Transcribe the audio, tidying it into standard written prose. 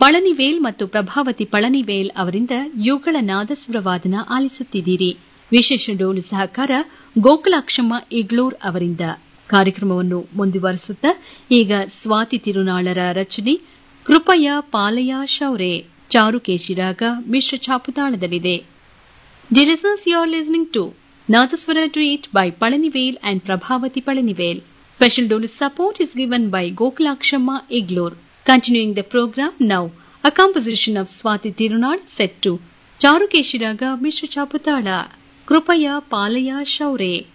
ಪಳನಿವೇಲ್ ಮತ್ತು ಪ್ರಭಾವತಿ ಪಳನಿವೇಲ್ ಅವರಿಂದ ಯುಗಳ ನಾದಸ್ವರವಾದನ ಆಲಿಸುತ್ತಿದ್ದೀರಿ. ವಿಶೇಷ ಡೋಲು ಸಹಕಾರ ಗೋಕುಲಾಕ್ಷಮ್ಮ ಇಗ್ಲೂರ್ ಅವರಿಂದ. ಕಾರ್ಯಕ್ರಮವನ್ನು ಮುಂದುವರಿಸುತ್ತಾ ಈಗ ಸ್ವಾತಿ ತಿರುನಾಳರ ರಚನೆ ಕೃಪಯ ಪಾಲಯ ಶೌರ್ಯ ಚಾರುಕೇಶಿ ರಾಗ ಮಿಶ್ರ ಛಾಪುತಾಳದಲ್ಲಿದೆ. Dear listeners, you are listening to Nadaswara Treat by Palanivel and Prabhavati Palanivel. Special dolu support is given by Gokulakshamma Iglur. Continuing the program now, a composition of Swati Tirunal set to Charukeshi Raga Mishra Chaputala, Krupaya Palaya Shaure.